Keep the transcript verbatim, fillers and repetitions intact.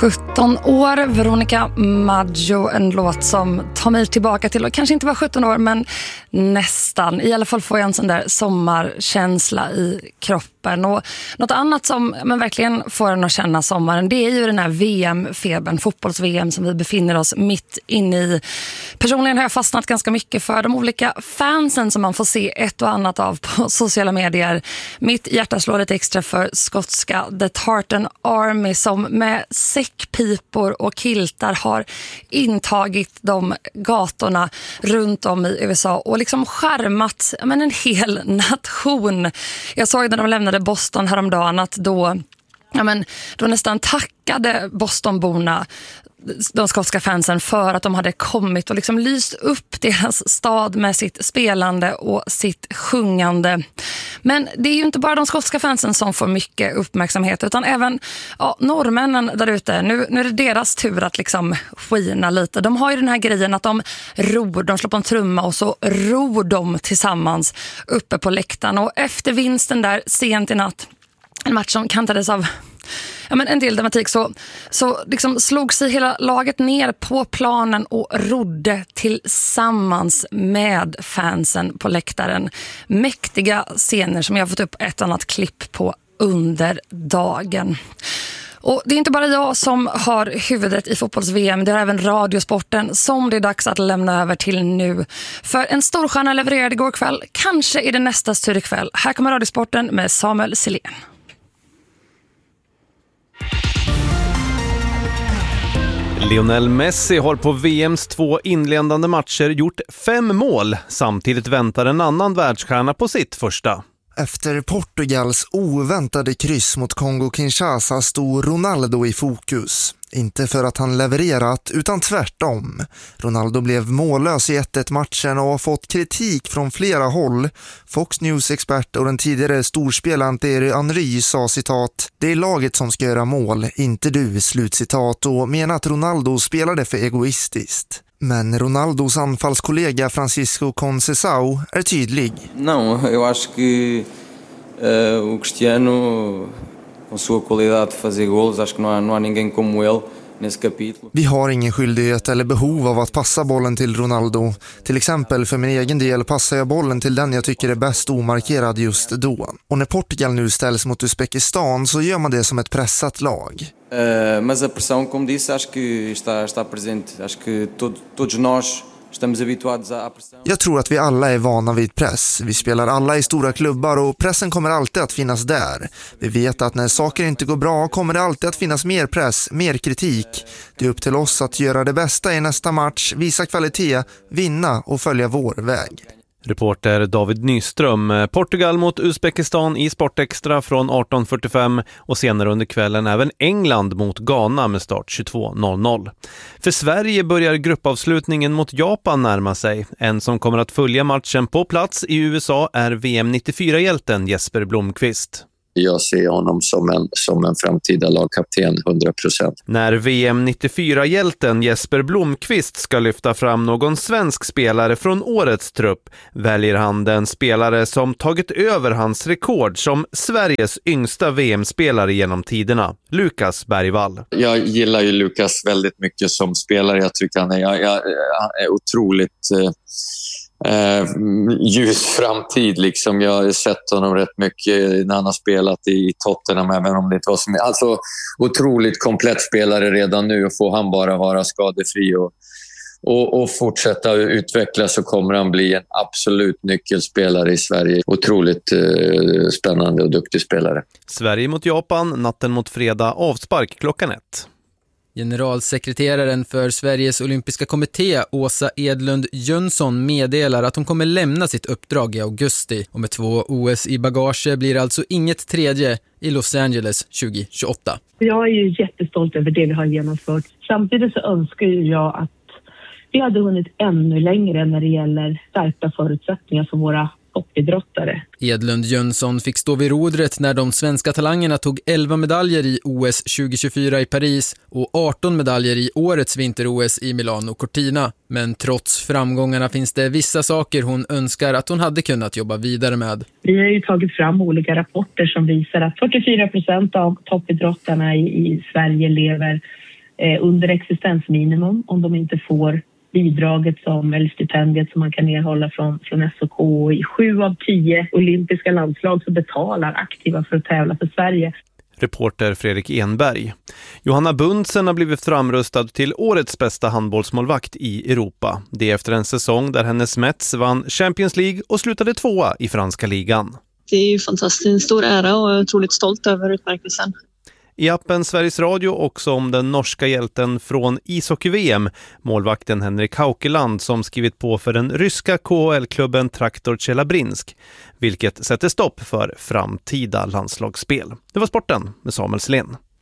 sjutton år, Veronica Maggio, en låt som tar mig tillbaka till, och kanske inte var sjutton år, men nästan. I alla fall får jag en sån där sommarkänsla i kroppen. Och något annat som men verkligen får en att känna sommaren, det är ju den här V M-febern, fotbolls-V M som vi befinner oss mitt inne i. Personligen har jag fastnat ganska mycket för de olika fansen som man får se ett och annat av på sociala medier. Mitt hjärta slår lite extra för skotska The Tartan Army som med säckpipor och kiltar har intagit de gatorna runt om i U S A och liksom skärmat men, en hel nation. Jag såg när de lämnade Boston häromdagen att då, ja, men, då nästan tackade Bostonborna de skotska fansen för att de hade kommit och liksom lyst upp deras stad med sitt spelande och sitt sjungande. Men det är ju inte bara de skotska fansen som får mycket uppmärksamhet, utan även ja, norrmännen där ute. Nu, nu är det deras tur att liksom skina lite. De har ju den här grejen att de ror, de slår på en trumma och så ror de tillsammans uppe på läktaren. Och efter vinsten där sent i natt, en match som kantades av ja, men en del dramatik, så, så liksom slog sig hela laget ner på planen och rodde tillsammans med fansen på läktaren. Mäktiga scener som jag har fått upp ett annat klipp på under dagen. Och det är inte bara jag som har huvudet i fotbolls-V M, det är även radiosporten som det är dags att lämna över till nu. För en storstjärna levererade igår kväll, kanske är det nästa tur ikväll. Här kommer radiosporten med Samuel Silén. Lionel Messi har på V M:s två inledande matcher gjort fem mål. Samtidigt väntar en annan världsstjärna på sitt första. Efter Portugals oväntade kryss mot Kongo-Kinshasa stod Ronaldo i fokus. Inte för att han levererat, utan tvärtom. Ronaldo blev mållös i ett ett matchen och har fått kritik från flera håll. Fox News-expert och den tidigare storspelaren Thierry Henry sa citat: "Det är laget som ska göra mål, inte du", slutcitat, och menar att Ronaldo spelade för egoistiskt. Men Ronaldos anfallskollega Francisco Conceição är tydlig. Não, eu acho que uh, o Cristiano com sua qualidade de fazer gols, acho que não há, não há ninguém como ele nesse capítulo. Vi har ingen skyldighet eller behov av att passa bollen till Ronaldo. Till exempel för min egen del passar jag bollen till den jag tycker är bäst omarkerad just då. Och när Portugal nu ställs mot Uzbekistan så gör man det som ett pressat lag. Uh, mas a pressão, como disse, acho que está, está presente. Acho que todo, todos nós estamos habituados à pressão. Jag tror att vi alla är vana vid press. Vi spelar alla i stora klubbar och pressen kommer alltid att finnas där. Vi vet att när saker inte går bra kommer det alltid att finnas mer press, mer kritik. Det är upp till oss att göra det bästa i nästa match, visa kvalitet, vinna och följa vår väg. Reporter David Nyström. Portugal mot Uzbekistan i Sportextra från arton fyrtiofem och senare under kvällen även England mot Ghana med start tjugotvå noll noll. För Sverige börjar gruppavslutningen mot Japan närma sig. En som kommer att följa matchen på plats i U S A är V M nittiofyra-hjälten Jesper Blomqvist. Jag ser honom som en, som en framtida lagkapten, hundra procent. När V M nittiofyra-hjälten Jesper Blomqvist ska lyfta fram någon svensk spelare från årets trupp väljer han den spelare som tagit över hans rekord som Sveriges yngsta V M-spelare genom tiderna, Lukas Bergvall. Jag gillar ju Lukas väldigt mycket som spelare. Jag tycker han är, jag, jag, han är otroligt... Eh, Eh, ljus framtid liksom. Jag har sett honom rätt mycket när han har spelat i Tottenham, även om det inte var som... Alltså otroligt komplett spelare redan nu, och får han bara vara skadefri och, och, och fortsätta utvecklas så kommer han bli en absolut nyckelspelare i Sverige. Otroligt eh, spännande och duktig spelare. Sverige mot Japan, natten mot fredag, avspark klockan ett. Generalsekreteraren för Sveriges olympiska kommitté, Åsa Edlund Jönsson, meddelar att hon kommer lämna sitt uppdrag i augusti. Och med två O S i bagage blir alltså inget tredje i Los Angeles tjugo tjugoåtta. Jag är ju jättestolt över det vi har genomfört. Samtidigt så önskar jag att vi hade hunnit ännu längre när det gäller stärkta förutsättningar för våra toppidrottare. Edlund Jönsson fick stå vid rodret när de svenska talangerna tog elva medaljer i O S tjugo tjugofyra i Paris och arton medaljer i årets vinter-O S i Milano Cortina. Men trots framgångarna finns det vissa saker hon önskar att hon hade kunnat jobba vidare med. Vi har ju tagit fram olika rapporter som visar att fyrtiofyra procent av toppidrottarna i, i Sverige lever eh, under existensminimum om de inte får bidraget som, eller stipendiet som man kan erhålla från, från S O K. I sju av tio olympiska landslag så betalar aktiva för att tävla för Sverige. Reporter Fredrik Enberg. Johanna Bundsen har blivit framröstad till årets bästa handbollsmålvakt i Europa. Det är efter en säsong där hennes Mets vann Champions League och slutade tvåa i franska ligan. Det är ju fantastiskt, en stor ära och jag är otroligt stolt över utmärkelsen. I appen Sveriges Radio också om den norska hjälten från ishockey-V M, målvakten Henrik Haukeland som skrivit på för den ryska K H L-klubben Traktor Tjelabrinsk, vilket sätter stopp för framtida landslagsspel. Det var sporten med Samuel Selén.